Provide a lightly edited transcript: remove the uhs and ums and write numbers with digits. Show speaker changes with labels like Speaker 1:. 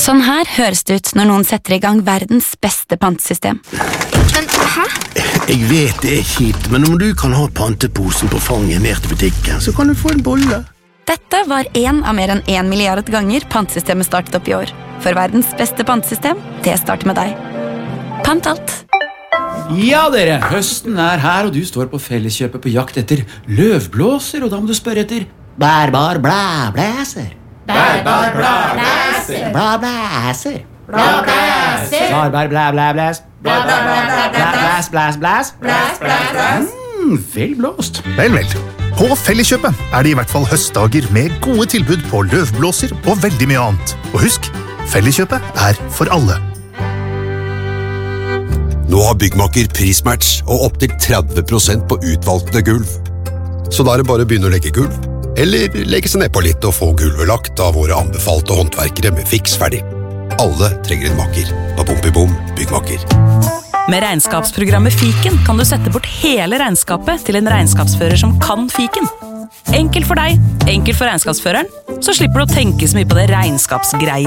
Speaker 1: Sånn her høres det ut når noen setter i gang verdens beste pantesystem.
Speaker 2: Men, hæ?
Speaker 3: Jeg vet det kjipt, men om du kan ha panteposen på fanget ned til butikken, så kan du få en bolle.
Speaker 1: Dette var en av mer enn 1 milliard ganger pantesystemet startet opp i år. For verdens beste pantesystem, det starter med deg. Pant alt.
Speaker 4: Ja dere, høsten her, og du står på Felleskjøpet på jakt etter løvblåser, og da må du spørre etter bærbar blæblæser.
Speaker 2: Bærbar blæblæser.
Speaker 4: Blæblæser.
Speaker 2: Blæblæser.
Speaker 4: Bærbar blæblæblæs.
Speaker 2: Blæblæs.
Speaker 4: Blæs.
Speaker 2: Blæs.
Speaker 4: Vel blåst.
Speaker 5: Vel. På Felleskjøpet det i hvert fall høstdager med gode tilbud på løvblåser og veldig mye annet. Og husk, Felleskjøpet for alle.
Speaker 6: Nå har Byggmakker prismatch og opp til 30% på utvalgte gulv. Så da det bare å begynne å legge gulv, eller legge seg ned på litt og få gulvet lagt av våre anbefalte håndverkere med fiks ferdig. Alle trenger en makker. Bom, Byggmakker.
Speaker 7: Med regnskapsprogrammet Fiken kan du sette bort hele regnskapet til en regnskapsfører som kan Fiken. Enkelt for deg, enkelt for regnskapsføreren, så slipper du å tenke så mye på det regnskapsgreier.